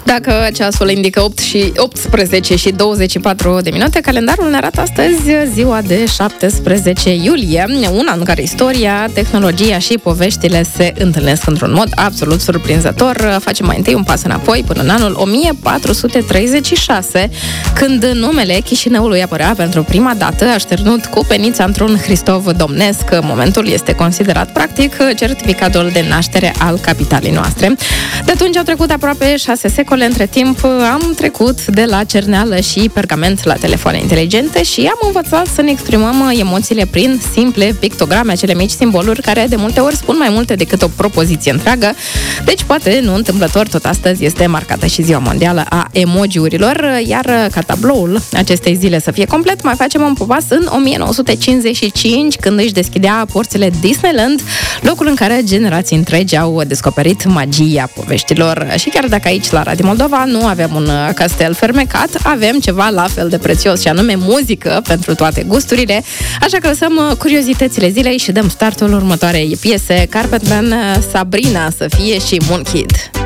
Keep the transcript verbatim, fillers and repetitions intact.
Dacă ceasul indică opt și optsprezece și douăzeci și patru de minute, calendarul ne arată astăzi ziua de șaptesprezece iulie, un an în care istoria, tehnologia și poveștile se întâlnesc într-un mod absolut surprinzător. Facem mai întâi un pas înapoi până în anul o mie patru sute treizeci și șase, când numele Chișinăului apărea pentru prima dată așternut cu penița într-un Hristov domnesc. Momentul este considerat practic certificatul de naștere al capitalei noastre. De atunci au trecut aproape șase secole. Între timp am trecut de la cerneală și pergament la telefoane inteligente și am învățat să ne exprimăm emoțiile prin simple pictograme, acele mici simboluri care de multe ori spun mai multe decât o propoziție întreagă. Deci poate nu întâmplător tot astăzi este marcată și ziua mondială a emojiurilor, iar ca tabloul acestei zile să fie complet, mai facem un pas în o mie nouă sute cincizeci și cinci, când își deschidea porțile Disneyland, locul în care generații întregi au descoperit magia poveștilor. Și chiar dacă aici la Radio Moldova nu avem un castel fermecat, avem ceva la fel de prețios, și anume muzică pentru toate gusturile. Așa că lăsăm curiozitățile zilei și dăm startul următoarei piese, Carpet Man, Sabrina să fie și Moon Kid.